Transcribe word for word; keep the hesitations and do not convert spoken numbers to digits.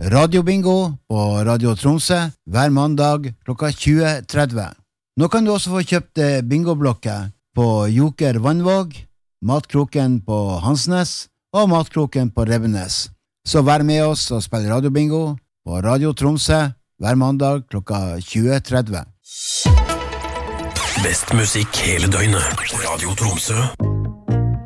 Radiobingo på Radio Tromsø hver mandag klokka tjue tretti. Nå kan du også få kjøpt bingoblokker på Joker Vannvåg, Matkroken på Hansnes og Matkroken på Rebbenes. Så vær med oss og spill radiobingo på Radio Tromsø hver mandag klokka tjue tretti. Best musikk hele døgnet. Radio Tromsø.